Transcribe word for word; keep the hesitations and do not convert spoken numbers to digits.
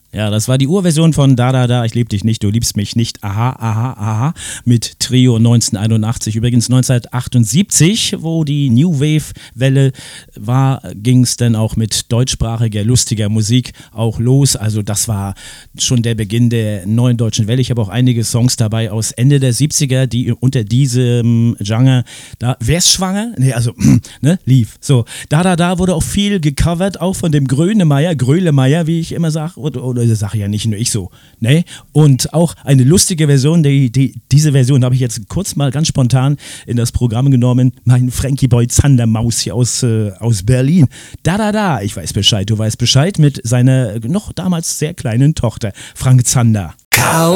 Ja, das war die Urversion von Da Da Da, ich lieb dich nicht, du liebst mich nicht, aha, aha, aha, mit Trio neunzehnhunderteinundachtzig. Übrigens neunzehnhundertachtundsiebzig, wo die New Wave-Welle war, ging es dann auch mit deutschsprachiger, lustiger Musik auch los. Also das war schon der Beginn der neuen deutschen Welle. Ich habe auch einige Songs dabei aus Ende der siebziger, die unter diesem Genre, da, wer ist schwanger? Nee, also, ne, lief. So, Da Da Da wurde auch viel gecovert, auch von dem Grönemeyer, Grölemeyer, wie ich immer sage, oder, oder das sage ja nicht nur ich so, ne? Und auch eine lustige Version, die, die, diese Version habe ich jetzt kurz mal ganz spontan in das Programm genommen, mein Frankie Boy Zandermaus hier aus, äh, aus Berlin. Da Da Da, ich weiß Bescheid, du weißt Bescheid, mit seiner noch damals sehr kleinen Tochter, Frank Zander. Kau